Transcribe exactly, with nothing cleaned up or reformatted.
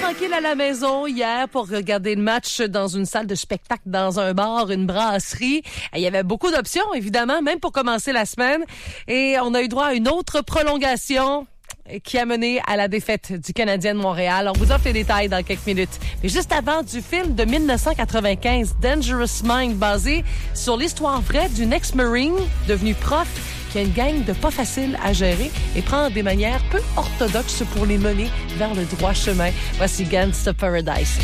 tranquille à la maison hier pour regarder le match dans une salle de spectacle, dans un bar, une brasserie. Il y avait beaucoup d'options, évidemment, même pour commencer la semaine. Et on a eu droit à une autre prolongation qui a mené à la défaite du Canadien de Montréal. On vous offre les détails dans quelques minutes. Mais juste avant, du film de dix-neuf cent quatre-vingt-quinze, Dangerous Mind, basé sur l'histoire vraie d'une ex-marine devenue prof qui a une gang de pas faciles à gérer et prend des manières peu orthodoxes pour les mener vers le droit chemin. Voici Gangsta Paradise.